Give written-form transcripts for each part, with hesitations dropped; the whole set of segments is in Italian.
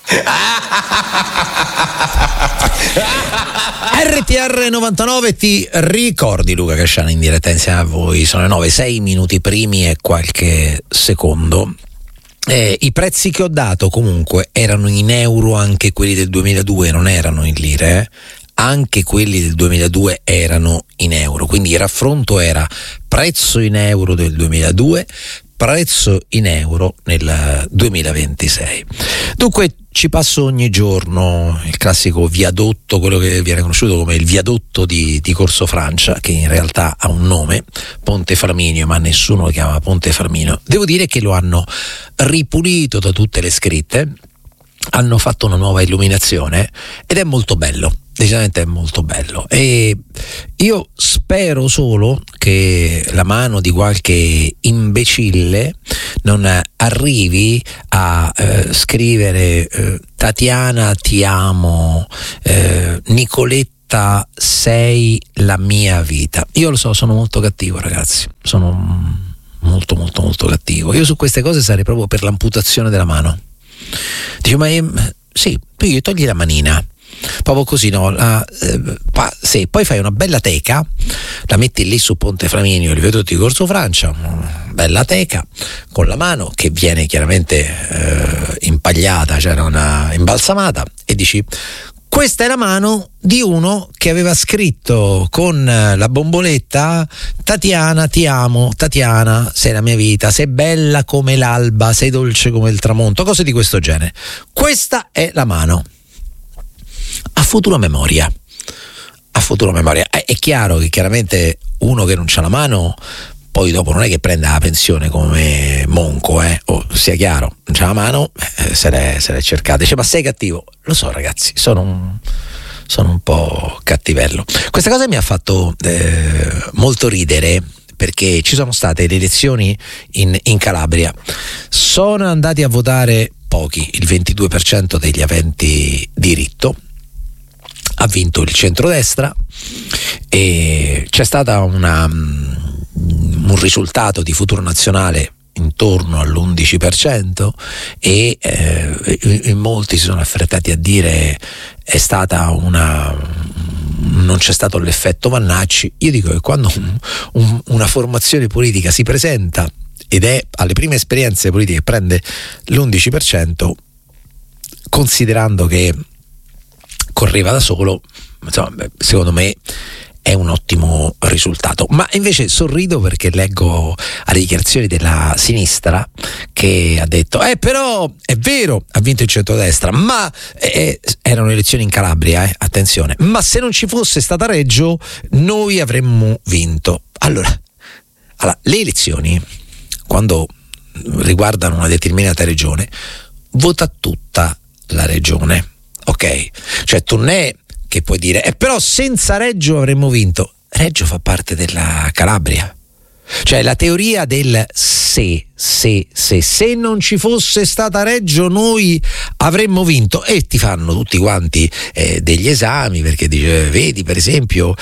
RTR 99, ti ricordi Luca Casciani in diretta insieme a voi? Sono le 9, 6 minuti primi e qualche secondo. I prezzi che ho dato comunque erano in euro, anche quelli del 2002, non erano in lire, anche quelli del 2002 erano in euro, quindi il raffronto era prezzo in euro del 2002, prezzo in euro nel 2026. Dunque ci passo ogni giorno il classico viadotto, quello che viene conosciuto come il viadotto di Corso Francia, che in realtà ha un nome, Ponte Flaminio, ma nessuno lo chiama Ponte Flaminio. Devo dire che lo hanno ripulito da tutte le scritte, hanno fatto una nuova illuminazione ed è molto bello, decisamente è molto bello, e io spero solo che la mano di qualche imbecille non arrivi a scrivere Tatiana ti amo, Nicoletta sei la mia vita. Io lo so, sono molto cattivo, ragazzi, sono molto molto molto cattivo. Io su queste cose sarei proprio per l'amputazione della mano. Dice, ma sì, tu togli la manina, proprio così, no? Sì, poi fai una bella teca, la metti lì su Ponte Flaminio, il viadotto di Corso Francia, bella teca con la mano che viene chiaramente impagliata, cioè non imbalsamata, e dici: questa è la mano di uno che aveva scritto con la bomboletta Tatiana ti amo, Tatiana sei la mia vita, sei bella come l'alba, sei dolce come il tramonto, cose di questo genere. Questa è la mano. A futura memoria. È chiaro che chiaramente uno che non c'ha la mano poi dopo non è che prenda la pensione come Monco, sia chiaro, non c'ha la mano, se l'è cercata. Dice, ma sei cattivo? Lo so, ragazzi, sono un po' cattivello. Questa cosa mi ha fatto molto ridere, perché ci sono state le elezioni in Calabria, sono andati a votare pochi, il 22% degli aventi diritto, ha vinto il centrodestra e c'è stata un risultato di Futuro Nazionale intorno all'11% e in molti si sono affrettati a dire è stata non c'è stato l'effetto Vannacci. Io dico che quando una formazione politica si presenta ed è alle prime esperienze politiche prende l'11%, considerando che correva da solo, insomma, secondo me è un ottimo risultato. Ma invece sorrido perché leggo alle dichiarazioni della sinistra che ha detto però è vero, ha vinto il centrodestra, ma erano elezioni in Calabria, attenzione, ma se non ci fosse stata Reggio noi avremmo vinto. Allora, le elezioni, quando riguardano una determinata regione, vota tutta la regione, ok? Cioè tu non è che puoi dire però senza Reggio avremmo vinto. Reggio fa parte della Calabria, cioè la teoria del se non ci fosse stata Reggio noi avremmo vinto, e ti fanno tutti quanti degli esami, perché dice, vedi per esempio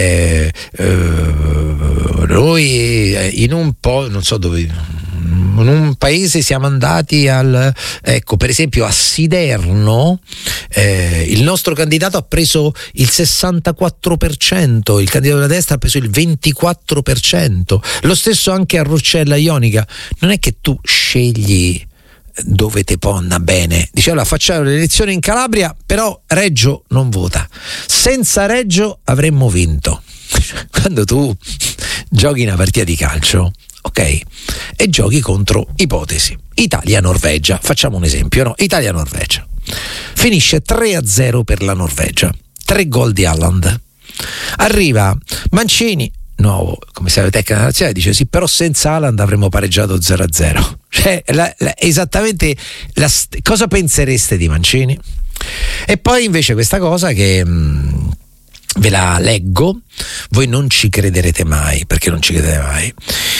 noi in un po' non so dove, in un paese siamo andati per esempio a Siderno, il nostro candidato ha preso il 64%, il candidato della destra ha preso il 24%, lo stesso anche a Roccella Ionica. Non è che tu scegli dove te ponna bene, diceva facciamo le elezioni in Calabria, però Reggio non vota, senza Reggio avremmo vinto. Quando tu giochi una partita di calcio, ok, e giochi contro ipotesi Italia-Norvegia, facciamo un esempio, no? Italia-Norvegia finisce 3-0 per la Norvegia, 3 gol di Haaland, arriva Mancini, nuovo commissario tecnico nazionale, dice sì, però senza Haaland avremmo pareggiato 0-0. Cioè esattamente cosa pensereste di Mancini? E poi invece questa cosa che ve la leggo, voi non ci crederete mai, perché non ci credete mai.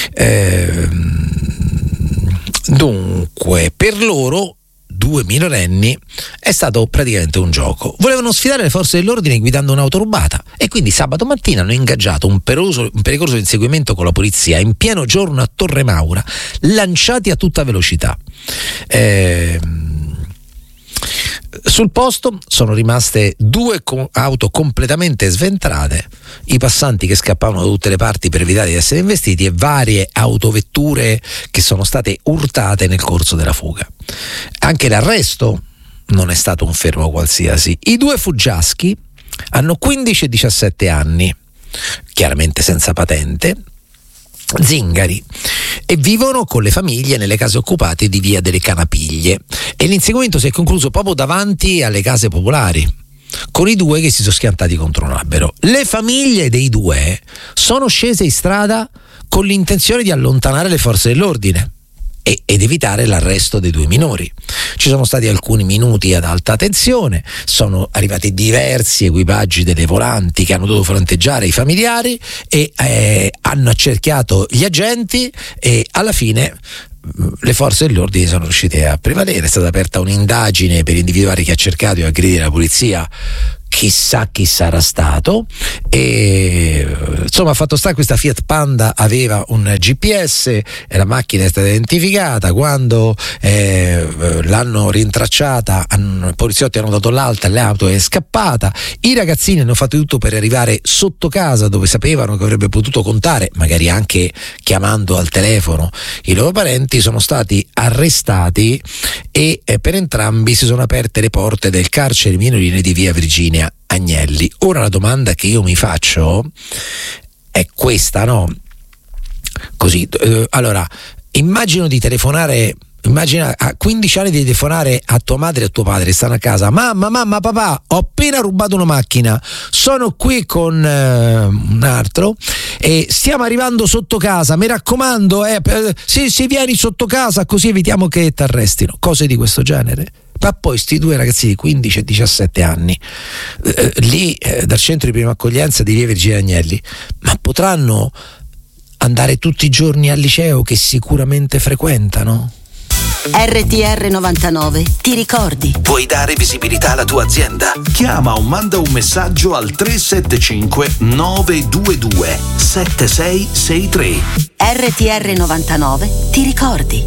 Dunque, per loro 2 minorenni è stato praticamente un gioco. Volevano sfidare le forze dell'ordine guidando un'auto rubata e quindi sabato mattina hanno ingaggiato un pericoloso inseguimento con la polizia in pieno giorno a Torre Maura, lanciati a tutta velocità. Sul posto sono rimaste 2 auto completamente sventrate, i passanti che scappavano da tutte le parti per evitare di essere investiti e varie autovetture che sono state urtate nel corso della fuga. Anche l'arresto non è stato un fermo qualsiasi. I 2 fuggiaschi hanno 15 e 17 anni, chiaramente senza patente, zingari, e vivono con le famiglie nelle case occupate di Via delle Canapiglie, e l'inseguimento si è concluso proprio davanti alle case popolari, con i 2 che si sono schiantati contro un albero. Le famiglie dei 2 sono scese in strada con l'intenzione di allontanare le forze dell'ordine ed evitare l'arresto dei 2 minori. Ci sono stati alcuni minuti ad alta tensione, sono arrivati diversi equipaggi delle volanti che hanno dovuto fronteggiare i familiari e hanno accerchiato gli agenti, e alla fine le forze dell'ordine sono riuscite a prevalere. È stata aperta un'indagine per individuare chi ha cercato di aggredire la polizia, chissà chi sarà stato, e insomma, fatto sta, questa Fiat Panda aveva un GPS e la macchina è stata identificata. Quando l'hanno rintracciata, i poliziotti hanno dato l'alta, l'auto è scappata. I ragazzini hanno fatto tutto per arrivare sotto casa, dove sapevano che avrebbe potuto contare, magari anche chiamando al telefono i loro parenti. Sono stati arrestati e per entrambi si sono aperte le porte del carcere minorile di Via Virginia Agnelli. Ora la domanda che io mi faccio è questa, no? Così, allora, immagina a 15 anni di telefonare a tua madre e a tuo padre, stanno a casa: mamma, papà, ho appena rubato una macchina, sono qui con un altro e stiamo arrivando sotto casa, mi raccomando, sì, vieni sotto casa così evitiamo che ti arrestino. Cose di questo genere. Ma poi sti 2 ragazzi di 15 e 17 anni lì dal centro di prima accoglienza di Via Virginia Agnelli, ma potranno andare tutti i giorni al liceo che sicuramente frequentano? RTR 99, ti ricordi? Vuoi dare visibilità alla tua azienda? Chiama o manda un messaggio al 375 922 7663. RTR 99, ti ricordi?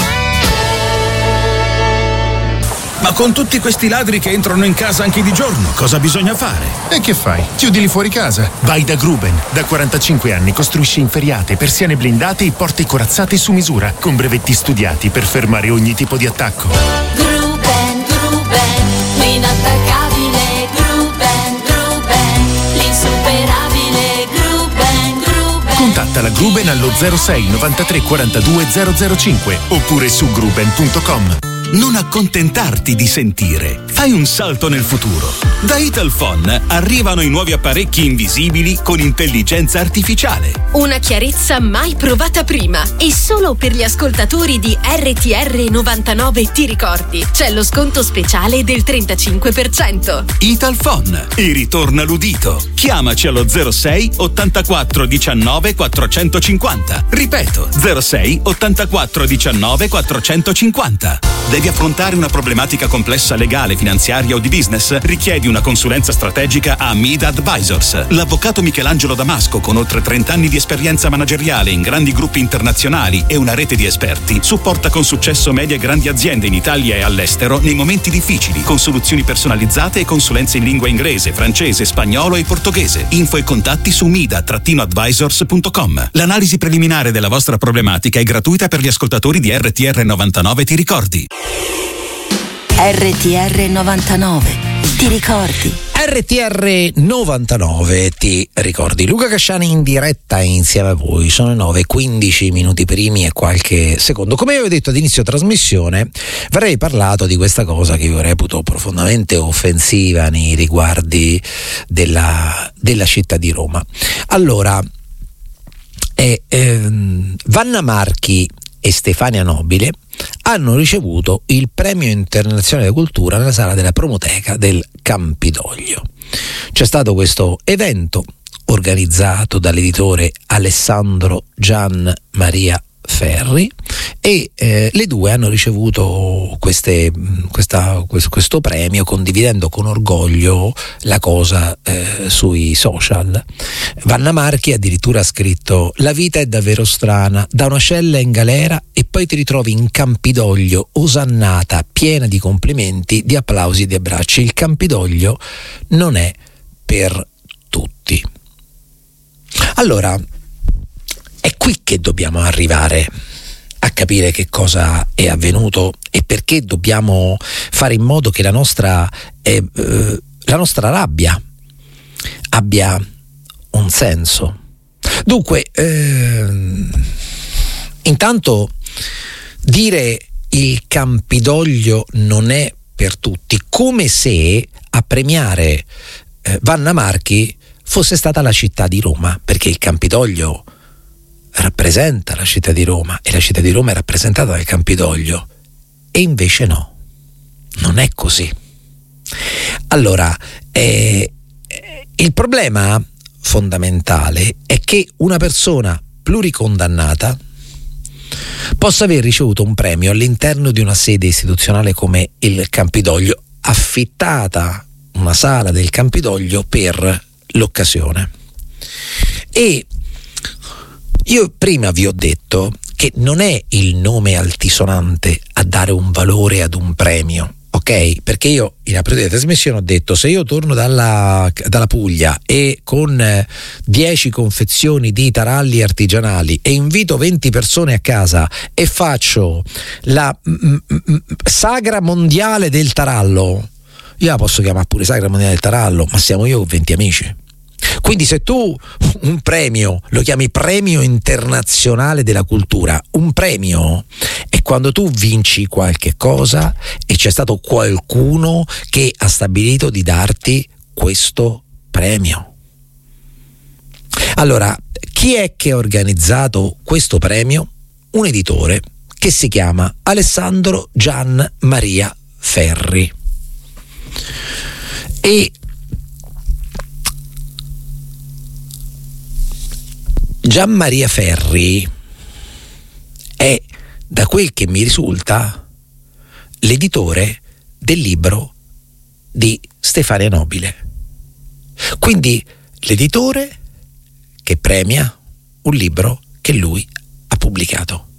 Ma con tutti questi ladri che entrano in casa anche di giorno, cosa bisogna fare? E che fai? Chiudili fuori casa. Vai da Gruben. Da 45 anni costruisce inferriate, persiane blindate e porte corazzate su misura, con brevetti studiati per fermare ogni tipo di attacco. Gruben, l'inattaccabile. Gruben, l'insuperabile. Gruben. Contatta la Gruben allo 06 93 42 005 oppure su gruben.com. Non accontentarti di sentire. Fai un salto nel futuro. Da Italphone arrivano i nuovi apparecchi invisibili con intelligenza artificiale. Una chiarezza mai provata prima. E solo per gli ascoltatori di RTR 99 ti ricordi. C'è lo sconto speciale del 35%. Italphone. E ritorna l'udito. Chiamaci allo 06 84 19 450. Ripeto, 06 84 19 450. Devi affrontare una problematica complessa legale, finanziaria o di business? Richiedi una consulenza strategica a Mead Advisors. L'avvocato Michelangelo Damasco, con oltre 30 anni di esperienza manageriale in grandi gruppi internazionali e una rete di esperti, supporta con successo medie e grandi aziende in Italia e all'estero nei momenti difficili, con soluzioni personalizzate e consulenze in lingua inglese, francese, spagnolo e portoghese. Info e contatti su mida-advisors.com. L'analisi preliminare della vostra problematica è gratuita per gli ascoltatori di RTR 99, ti ricordi? RTR 99, ti ricordi? RTR 99, ti ricordi? Luca Casciani in diretta insieme a voi. Sono 9:15 minuti primi e qualche secondo. Come avevo detto ad inizio trasmissione, avrei parlato di questa cosa che io reputo profondamente offensiva nei riguardi della città di Roma. Allora, Vanna Marchi e Stefania Nobile hanno ricevuto il Premio Internazionale di Cultura nella sala della Promoteca del Campidoglio. C'è stato questo evento organizzato dall'editore Alessandro Gian Maria Ferri, e le due hanno ricevuto questo premio, condividendo con orgoglio la cosa sui social. Vanna Marchi addirittura ha scritto: la vita è davvero strana, da una cella in galera e poi ti ritrovi in Campidoglio, osannata, piena di complimenti, di applausi e di abbracci. Il Campidoglio non è per tutti. Allora, è qui che dobbiamo arrivare a capire che cosa è avvenuto e perché dobbiamo fare in modo che la nostra rabbia abbia un senso. Dunque, intanto dire il Campidoglio non è per tutti, come se a premiare Vanna Marchi fosse stata la città di Roma, perché il Campidoglio rappresenta la città di Roma e la città di Roma è rappresentata dal Campidoglio, e invece no, non è così. Allora, il problema fondamentale è che una persona pluricondannata possa aver ricevuto un premio all'interno di una sede istituzionale come il Campidoglio, affittata una sala del Campidoglio per l'occasione. E io prima vi ho detto che non è il nome altisonante a dare un valore ad un premio, ok? Perché io in apertura di trasmissione ho detto: se io torno dalla Puglia e con 10 confezioni di taralli artigianali e invito 20 persone a casa e faccio la sagra mondiale del tarallo, io la posso chiamare pure sagra mondiale del tarallo, ma siamo io con 20 amici. Quindi se tu un premio lo chiami premio internazionale della cultura, un premio è quando tu vinci qualche cosa e c'è stato qualcuno che ha stabilito di darti questo premio. Allora, chi è che ha organizzato questo premio? Un editore che si chiama Alessandro Gian Maria Ferri. E Gian Maria Ferri è, da quel che mi risulta, l'editore del libro di Stefania Nobile. Quindi l'editore che premia un libro che lui ha pubblicato.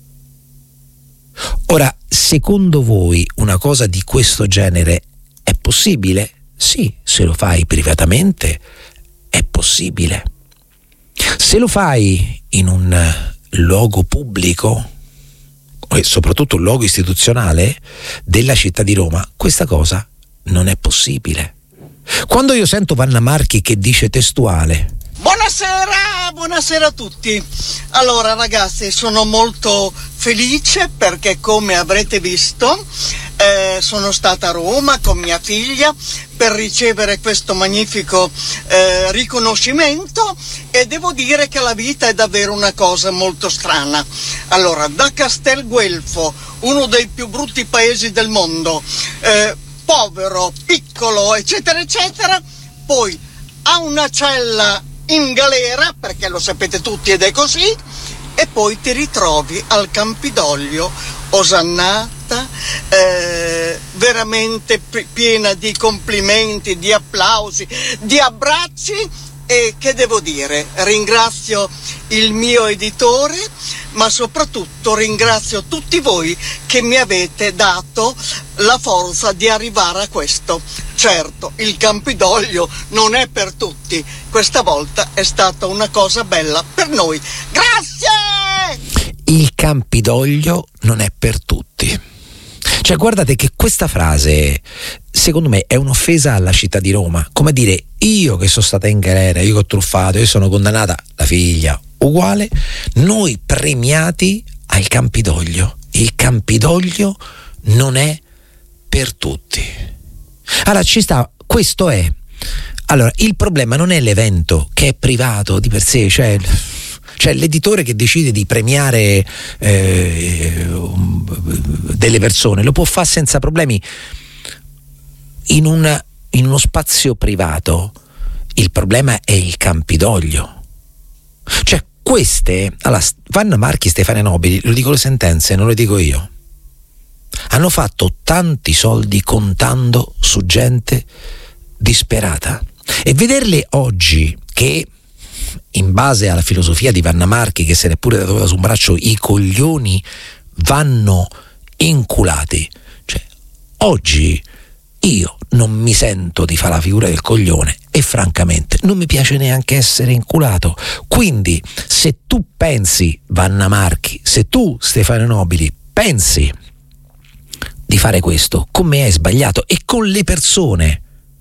Ora, secondo voi una cosa di questo genere è possibile? Sì, se lo fai privatamente è possibile. Se lo fai in un luogo pubblico e soprattutto un luogo istituzionale della città di Roma, questa cosa non è possibile. Quando io sento Vanna Marchi che dice testuale: buonasera a tutti. Allora ragazzi, sono molto felice perché, come avrete visto, sono stata a Roma con mia figlia per ricevere questo magnifico riconoscimento, e devo dire che la vita è davvero una cosa molto strana. Allora, da Castelguelfo, uno dei più brutti paesi del mondo, povero, piccolo, eccetera eccetera, poi a una cella in galera, perché lo sapete tutti ed è così, e poi ti ritrovi al Campidoglio osannata, veramente piena di complimenti, di applausi, di abbracci. E che devo dire? Ringrazio il mio editore, ma soprattutto ringrazio tutti voi che mi avete dato la forza di arrivare a questo. Certo, il Campidoglio non è per tutti, questa volta è stata una cosa bella per noi. Grazie! Il Campidoglio non è per tutti. Cioè, guardate che questa frase, secondo me, è un'offesa alla città di Roma. Come dire: io che sono stata in galera, io che ho truffato, io sono condannata, la figlia uguale, noi premiati al Campidoglio. Il Campidoglio non è per tutti. Allora, ci sta, questo è. Allora, il problema non è l'evento, che è privato di per sé, cioè l'editore che decide di premiare delle persone lo può fare senza problemi in uno spazio privato. Il problema è il Campidoglio. Cioè, allora, Vanna Marchi e Stefania Nobili, lo dico le sentenze, non lo dico io, hanno fatto tanti soldi contando su gente disperata, e vederle oggi che, in base alla filosofia di Vanna Marchi, che se n'è pure dato su un braccio, i coglioni vanno inculati, cioè oggi io non mi sento di fare la figura del coglione e francamente non mi piace neanche essere inculato. Quindi se tu pensi, Vanna Marchi, se tu, Stefano Nobili, pensi di fare questo, con me è sbagliato, e con le persone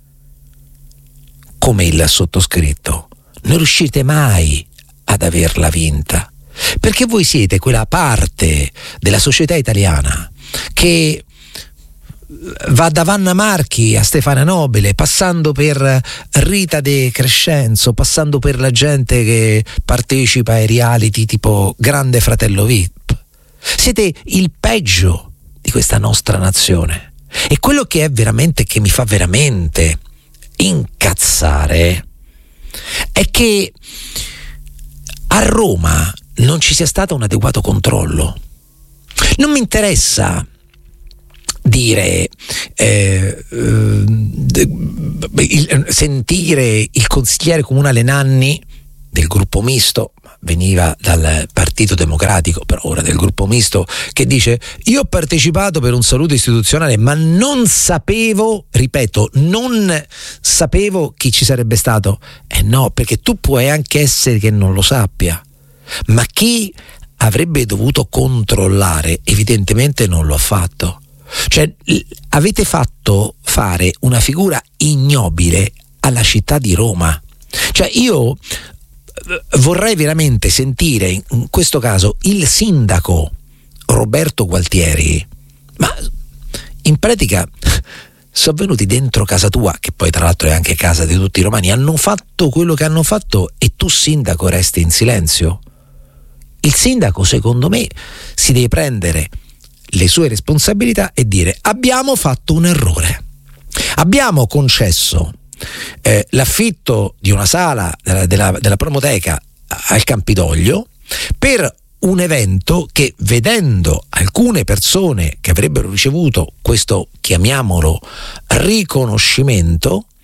come il sottoscritto non riuscite mai ad averla vinta, perché voi siete quella parte della società italiana che va da Vanna Marchi a Stefania Nobile, passando per Rita De Crescenzo, passando per la gente che partecipa ai reality tipo Grande Fratello VIP. Siete il peggio di questa nostra nazione, e quello che è veramente, che mi fa veramente incazzare, è che a Roma non ci sia stato un adeguato controllo. Non mi interessa dire sentire il consigliere comunale Nanni del gruppo misto, veniva dal Partito Democratico, però ora del gruppo misto, che dice: io ho partecipato per un saluto istituzionale ma non sapevo, ripeto, non sapevo chi ci sarebbe stato. No, perché tu puoi anche essere che non lo sappia, ma chi avrebbe dovuto controllare evidentemente non lo ha fatto. Cioè, avete fatto fare una figura ignobile alla città di Roma. Cioè, io vorrei veramente sentire in questo caso il sindaco Roberto Gualtieri, ma in pratica sono venuti dentro casa tua, che poi tra l'altro è anche casa di tutti i romani, hanno fatto quello che hanno fatto e tu, sindaco, resti in silenzio. Il sindaco, secondo me, si deve prendere le sue responsabilità e dire: abbiamo fatto un errore, abbiamo concesso l'affitto di una sala della Promoteca al Campidoglio per un evento che, vedendo alcune persone che avrebbero ricevuto questo, chiamiamolo, riconoscimento,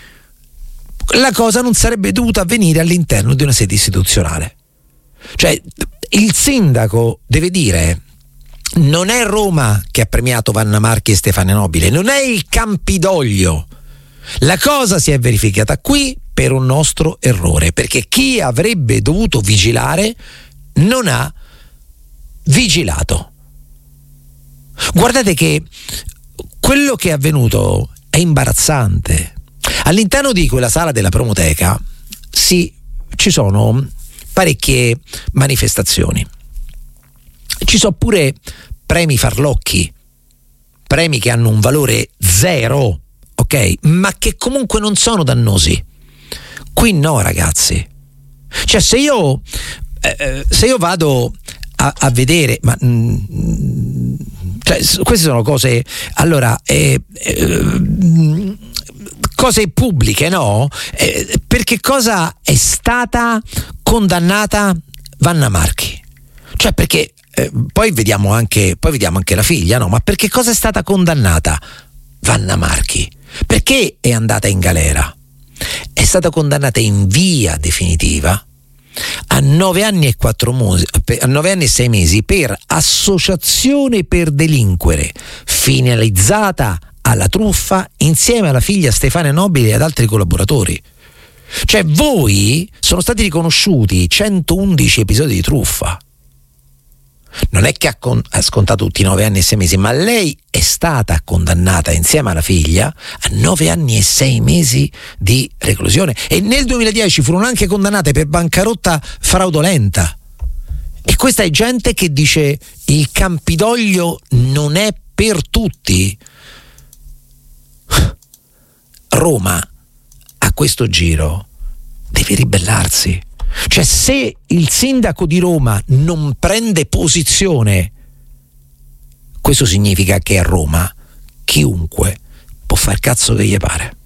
la cosa non sarebbe dovuta avvenire all'interno di una sede istituzionale. Cioè, il sindaco deve dire: non è Roma che ha premiato Vanna Marchi e Stefania Nobile, non è il Campidoglio. La cosa si è verificata qui per un nostro errore, perché chi avrebbe dovuto vigilare non ha vigilato. Guardate che quello che è avvenuto è imbarazzante. All'interno di quella sala della Promoteca ci sono parecchie manifestazioni. Ci sono pure premi farlocchi, premi che hanno un valore zero, ok? Ma che comunque non sono dannosi. Qui no, ragazzi. Cioè, se io vado a vedere, ma cioè, queste sono cose, allora, cose pubbliche, no? Per che cosa è stata condannata Vanna Marchi? Cioè, perché poi vediamo anche la figlia, no? Ma per che cosa è stata condannata Vanna Marchi? Perché è andata in galera? È stata condannata in via definitiva a 9 anni e 6 mesi per associazione per delinquere finalizzata alla truffa insieme alla figlia Stefania Nobile e ad altri collaboratori. Cioè, voi sono stati riconosciuti 111 episodi di truffa. Non è che ha scontato tutti i 9 anni e 6 mesi, ma lei è stata condannata insieme alla figlia a 9 anni e 6 mesi di reclusione, e nel 2010 furono anche condannate per bancarotta fraudolenta. E questa è gente che dice: il Campidoglio non è per tutti. Roma a questo giro deve ribellarsi. Cioè, se il sindaco di Roma non prende posizione, questo significa che a Roma chiunque può far cazzo che gli pare.